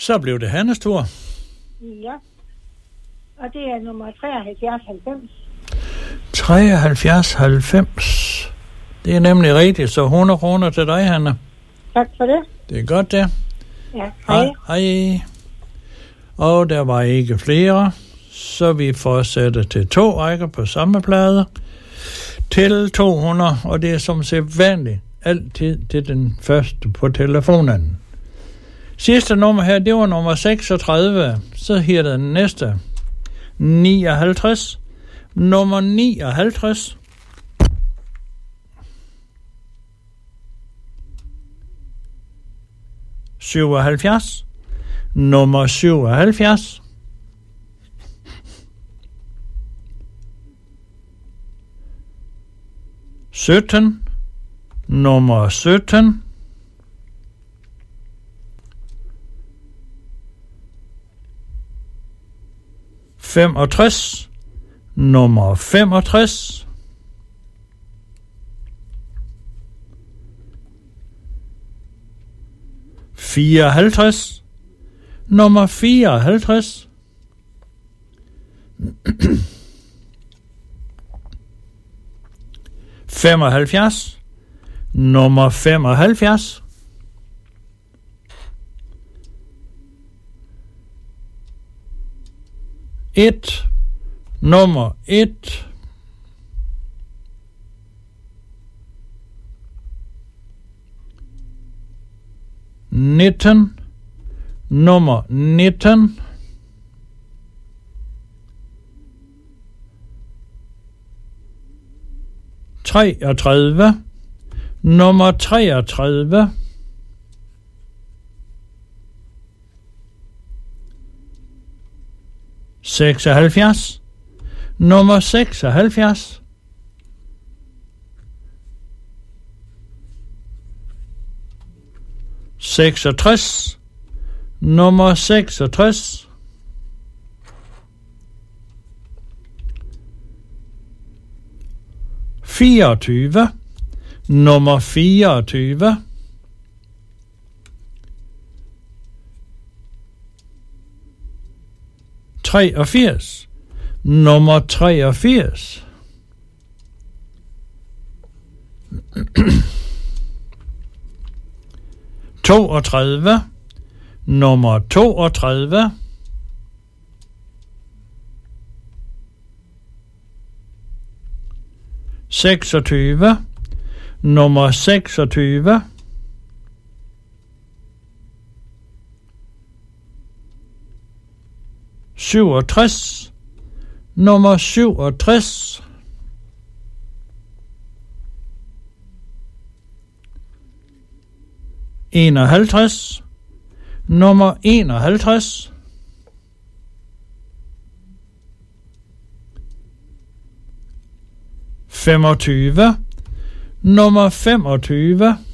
Så blev det Hannes tur. Ja. Og det er nummer 7390. 7390. Det er nemlig rigtigt, så 100 kroner til dig, Hanne. Tak for det. Det er godt, det. Ja, hej. Hej. Og der var ikke flere, så vi fortsætter til 2 rækker på samme plade. Til 200, og det er som sædvanligt altid til den første på telefonen. Sidste nummer her, det var nummer 36. Så her er den næste. 59. Nummer 59. Nummer 77. 17. Nummer 17. 65. Nummer 65. 54. Nummer 54. 75. Nummer 75. 1. Nummer 1. 19. Nummer 19. 33. Nummer 33. 76. Nummer 76. 66. Nummer 66. 24. Nummer 24. 83. Nummer 83. 32. Nummer 32. 26. Nummer 26. 67. Nummer 67. 51. Nummer 51. 25. Nummer 25.